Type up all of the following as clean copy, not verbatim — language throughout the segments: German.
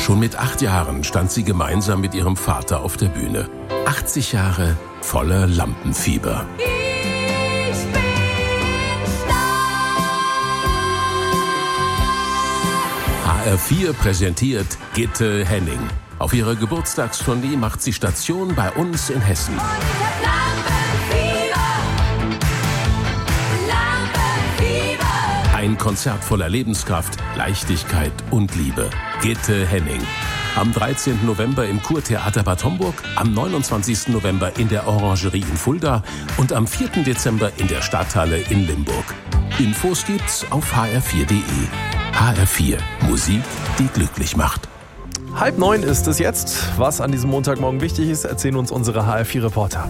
Schon mit 8 Jahren stand sie gemeinsam mit ihrem Vater auf der Bühne. 80 Jahre voller Lampenfieber. Ich bin HR4 präsentiert Gitte Henning. Auf ihrer Geburtstagstournee macht sie Station bei uns in Hessen. Ein Konzert voller Lebenskraft, Leichtigkeit und Liebe. Gitte Henning. Am 13. November im Kurtheater Bad Homburg, am 29. November in der Orangerie in Fulda und am 4. Dezember in der Stadthalle in Limburg. Infos gibt's auf hr4.de. HR4, Musik, die glücklich macht. 8:30 ist es jetzt. Was an diesem Montagmorgen wichtig ist, erzählen uns unsere HR4-Reporter.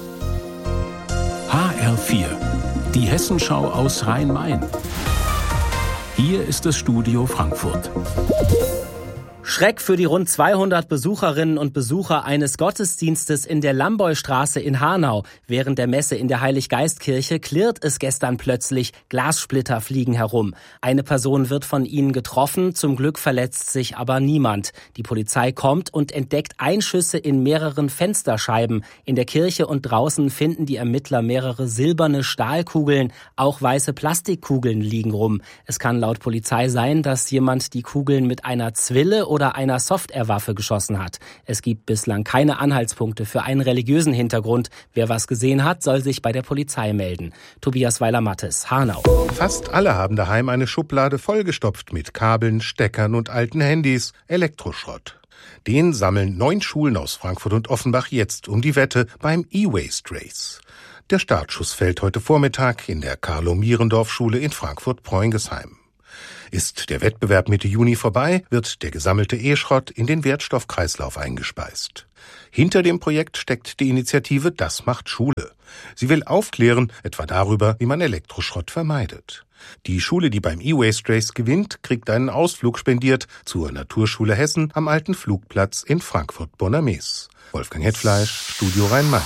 HR4, die Hessenschau aus Rhein-Main. Hier ist das Studio Frankfurt. Schreck für die rund 200 Besucherinnen und Besucher eines Gottesdienstes in der Lamboystraße in Hanau. Während der Messe in der Heiliggeistkirche klirrt es gestern plötzlich, Glassplitter fliegen herum. Eine Person wird von ihnen getroffen, zum Glück verletzt sich aber niemand. Die Polizei kommt und entdeckt Einschüsse in mehreren Fensterscheiben. In der Kirche und draußen finden die Ermittler mehrere silberne Stahlkugeln, auch weiße Plastikkugeln liegen rum. Es kann laut Polizei sein, dass jemand die Kugeln mit einer Zwille oder einer Software-Waffe geschossen hat. Es gibt bislang keine Anhaltspunkte für einen religiösen Hintergrund. Wer was gesehen hat, soll sich bei der Polizei melden. Tobias Weiler-Mattes, Hanau. Fast alle haben daheim eine Schublade vollgestopft mit Kabeln, Steckern und alten Handys, Elektroschrott. Den sammeln 9 Schulen aus Frankfurt und Offenbach jetzt um die Wette beim E-Waste Race. Der Startschuss fällt heute Vormittag in der Carlo-Mierendorf-Schule in Frankfurt-Preungesheim. Ist der Wettbewerb Mitte Juni vorbei, wird der gesammelte E-Schrott in den Wertstoffkreislauf eingespeist. Hinter dem Projekt steckt die Initiative Das macht Schule. Sie will aufklären, etwa darüber, wie man Elektroschrott vermeidet. Die Schule, die beim E-Waste Race gewinnt, kriegt einen Ausflug spendiert zur Naturschule Hessen am alten Flugplatz in Frankfurt-Bonnermees. Wolfgang Hetfleisch, Studio Rhein-Main.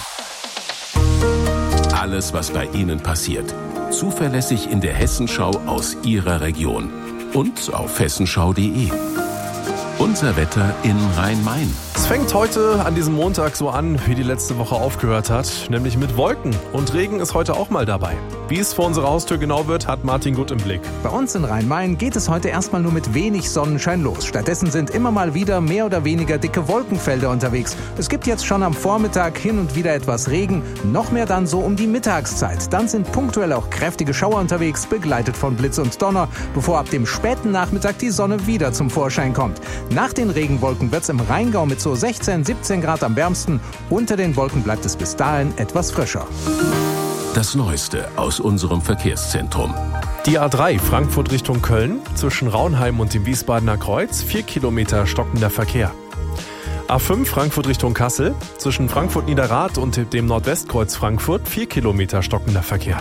Alles, was bei Ihnen passiert. Zuverlässig in der Hessenschau aus Ihrer Region. Und auf hessenschau.de. Unser Wetter in Rhein-Main. Es fängt heute an diesem Montag so an, wie die letzte Woche aufgehört hat, nämlich mit Wolken. Und Regen ist heute auch mal dabei. Wie es vor unserer Haustür genau wird, hat Martin Gut im Blick. Bei uns in Rhein-Main geht es heute erstmal nur mit wenig Sonnenschein los. Stattdessen sind immer mal wieder mehr oder weniger dicke Wolkenfelder unterwegs. Es gibt jetzt schon am Vormittag hin und wieder etwas Regen, noch mehr dann so um die Mittagszeit. Dann sind punktuell auch kräftige Schauer unterwegs, begleitet von Blitz und Donner, bevor ab dem späten Nachmittag die Sonne wieder zum Vorschein kommt. Nach den Regenwolken wird es im Rheingau mit so 16, 17 Grad am wärmsten. Unter den Wolken bleibt es bis dahin etwas frischer. Das Neueste aus unserem Verkehrszentrum. Die A3 Frankfurt Richtung Köln, zwischen Raunheim und dem Wiesbadener Kreuz, 4 Kilometer stockender Verkehr. A5 Frankfurt Richtung Kassel, zwischen Frankfurt-Niederrad und dem Nordwestkreuz Frankfurt, 4 Kilometer stockender Verkehr.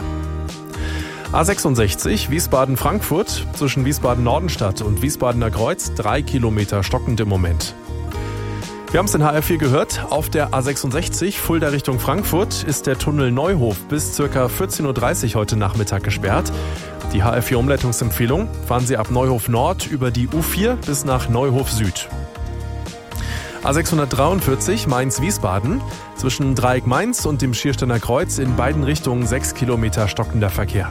A66 Wiesbaden-Frankfurt, zwischen Wiesbaden-Nordenstadt und Wiesbadener Kreuz, 3 Kilometer stockend im Moment. Wir haben es in HR4 gehört, auf der A66 Fulda Richtung Frankfurt ist der Tunnel Neuhof bis ca. 14.30 Uhr heute Nachmittag gesperrt. Die HR4-Umleitungsempfehlung: fahren Sie ab Neuhof Nord über die U4 bis nach Neuhof Süd. A643 Mainz-Wiesbaden, zwischen Dreieck Mainz und dem Schiersteiner Kreuz in beiden Richtungen 6 Kilometer stockender Verkehr.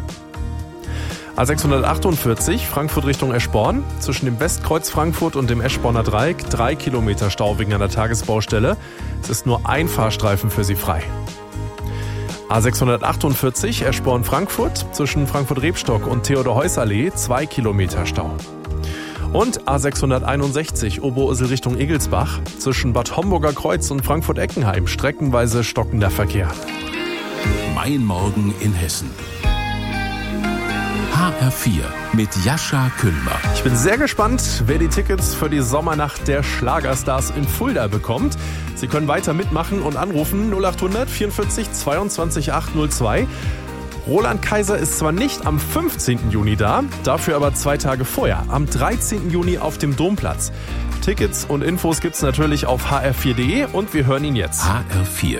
A648 Frankfurt Richtung Eschborn, zwischen dem Westkreuz Frankfurt und dem Eschborner Dreieck 3 Kilometer Stau wegen einer Tagesbaustelle. Es ist nur ein Fahrstreifen für Sie frei. A648 Eschborn-Frankfurt, zwischen Frankfurt-Rebstock und Theodor-Heuss-Allee 2 Kilometer Stau. Und A661 Oberursel Richtung Egelsbach, zwischen Bad Homburger Kreuz und Frankfurt-Eckenheim streckenweise stockender Verkehr. Mein Morgen in Hessen. HR4 mit Jascha Küllmer. Ich bin sehr gespannt, wer die Tickets für die Sommernacht der Schlagerstars in Fulda bekommt. Sie können weiter mitmachen und anrufen 0800 44 22 802. Roland Kaiser ist zwar nicht am 15. Juni da, dafür aber 2 Tage vorher, am 13. Juni auf dem Domplatz. Tickets und Infos gibt's natürlich auf hr4.de und wir hören ihn jetzt. HR4,